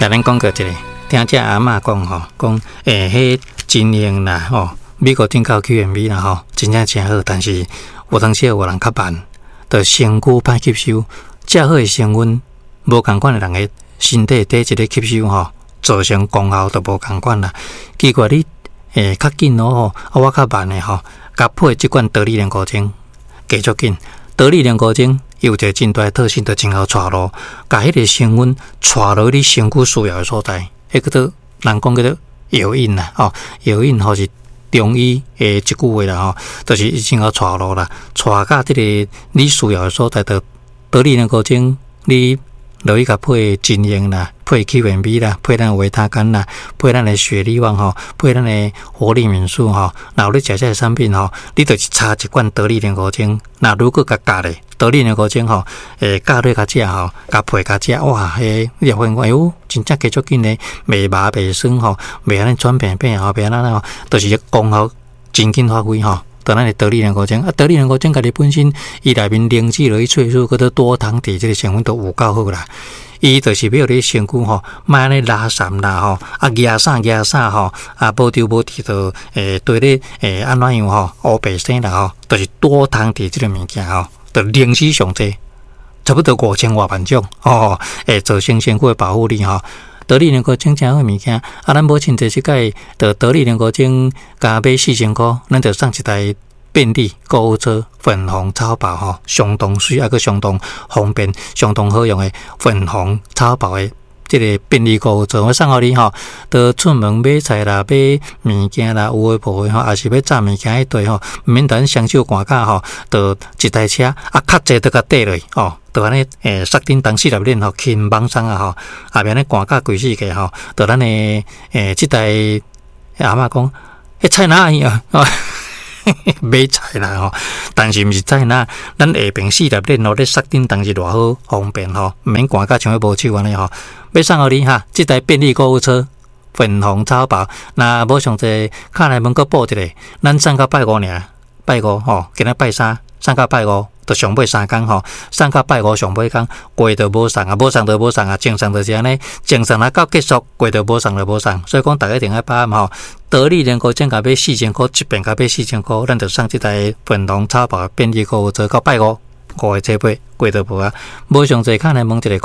甲咱讲过一个，听这阿嬷讲吼，讲迄真用啦吼，美国进口 QMB 啦吼，真正真好，但是有当时有人较慢，就身躯歹吸收，遮好的成分，无共款的人的身体第一个吸收吼，造成功效就无共款啦。奇怪你较紧哦吼，我较慢的吼，甲配即款得力莲菇精，加足紧。得力莲菇精有一个真大的特性，就真好带路，甲迄个成分带落你身躯需要的所在。迄个做人讲叫做药引啦，吼，药引吼是中医的一句话啦，吼，就是真好带路啦，带到即个你需要的所在，就得力莲菇精，你落去甲配真用啦，配 QMB 啦，配咱维他甘啦，配咱的雪利旺吼，配咱的活力敏素吼。然后你食这个产品吼，你就是插一罐得力莲菇精。那如果甲加咧得力莲菇精吼，加落甲食吼，甲配甲食，哇，你会发现哎呦，真正加足紧咧，袂麻袂酸吼，袂安尼转变变吼，袂安尼吼，就是功效真紧发挥吼。就咱的得力莲菇精，得力莲菇精家己本身伊内面凝脂落去萃取，佮做多糖体这个成分都有够好啦。伊就是要你身躯吼，莫安尼拉散啦吼，压啥吼，无丢就对咧安怎样吼，乌白生啦吼，就是多糖体这个物件吼，就凝脂上济，差不多5000多万种哦，造成身躯的保护力吼。得力莲菇精真好物件，咱无亲这届就得力莲菇精加买4000块，咱就送一台便利购物车粉红超薄吼，相当水，还佫相当方便，相当好用的粉红超薄的这个便利购物车，我送互你吼，就出门买菜啦、买物件啦，有诶无诶吼，也是要炸物件迄堆吼，毋免等双手赶脚吼，就一台车较济就甲缀落吼。就安尼刹顶当四十链吼，轻绑上啊吼，后面咧赶甲规世界吼，就咱诶即台阿嬷讲，菜哪样啊？买菜啦吼，但是毋是菜哪，咱下边四十链吼，咧刹顶当是偌好方便吼，毋免赶甲像迄无手安尼吼。要送互你哈，即台便利购物车粉红超薄，那无上济，卡内门阁补一个，咱送到拜五尔，拜五吼，今仔拜三，送到拜五。就上尾3天吼，送到拜五上尾天，过就无送啊，无送就无送啊，正送就是安尼，正送啊到结束，过就无送就无送。所以讲，大家一定要把握吼，得力莲菇精甲买4000块，一遍甲买4000块，咱就送即台粉红超薄便利购物车到拜五5个车尾，过就无啊。无上济，看来问一个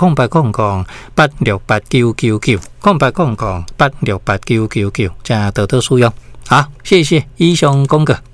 0800868999，0800868999，这多多使用。好，谢谢以上讲过。